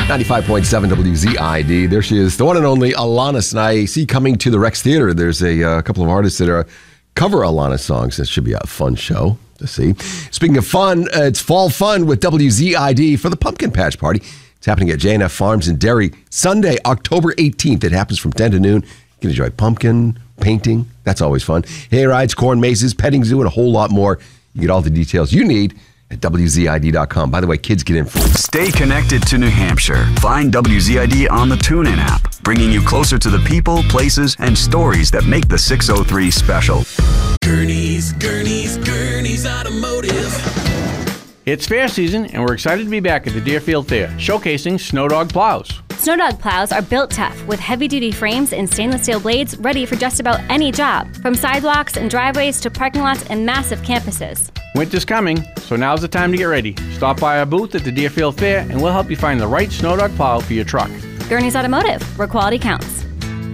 95.7 WZID. There she is, the one and only Alanis. And I see coming to the Rex Theater, there's a couple of artists that are cover Alanis songs. This should be a fun show to see. Speaking of fun, it's fall fun with WZID for the Pumpkin Patch Party. It's happening at J&F Farms in Derry, Sunday, October 18th. It happens from 10 to noon. You can enjoy pumpkin painting. That's always fun. Hay rides, corn mazes, petting zoo, and a whole lot more. You get all the details you need at WZID.com. By the way, kids get in free. Stay connected to New Hampshire. Find WZID on the TuneIn app, bringing you closer to the people, places, and stories that make the 603 special. Gurney's Automotive. It's fair season, and we're excited to be back at the Deerfield Fair, showcasing Snow Dog plows. Snow Dog plows are built tough with heavy-duty frames and stainless steel blades ready for just about any job, from sidewalks and driveways to parking lots and massive campuses. Winter's coming, so now's the time to get ready. Stop by our booth at the Deerfield Fair, and we'll help you find the right Snow Dog plow for your truck. Gurney's Automotive, where quality counts.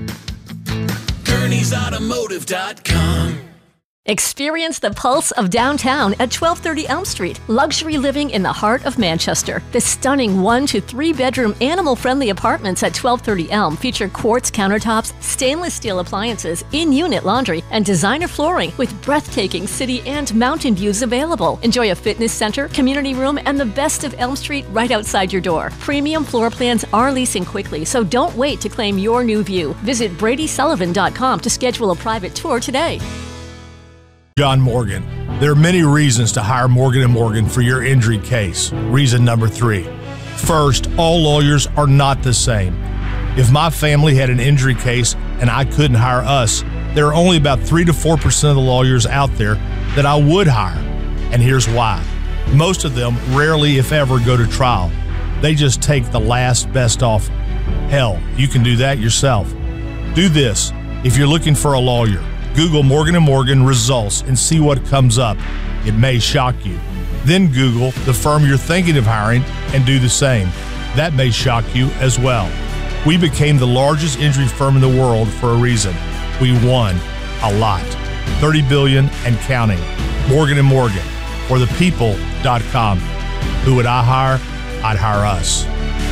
Gurney'sAutomotive.com. Experience the pulse of downtown at 1230 Elm Street. Luxury living in the heart of Manchester. The stunning 1 to 3 bedroom animal-friendly apartments at 1230 Elm feature quartz countertops, stainless steel appliances, in-unit laundry, and designer flooring with breathtaking city and mountain views available. Enjoy a fitness center, community room, and the best of Elm Street right outside your door. Premium floor plans are leasing quickly, so don't wait to claim your new view. Visit BradySullivan.com to schedule a private tour today. John Morgan. There are many reasons to hire Morgan & Morgan for your injury case. Reason number 3. First, all lawyers are not the same. If my family had an injury case and I couldn't hire us, there are only about 3 to 4% of the lawyers out there that I would hire. And here's why. Most of them rarely, if ever, go to trial. They just take the last best offer. Hell, you can do that yourself. Do this. If you're looking for a lawyer, Google Morgan & Morgan results and see what comes up. It may shock you. Then Google the firm you're thinking of hiring and do the same. That may shock you as well. We became the largest injury firm in the world for a reason. We won a lot. $30 billion and counting. Morgan & Morgan. For the people.com. Who would I hire? I'd hire us.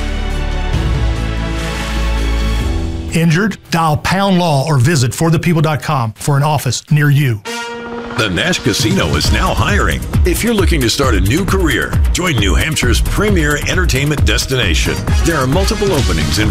Injured? Dial Pound Law or visit forthepeople.com for an office near you. The Nash Casino is now hiring. If you're looking to start a new career, join New Hampshire's premier entertainment destination. There are multiple openings in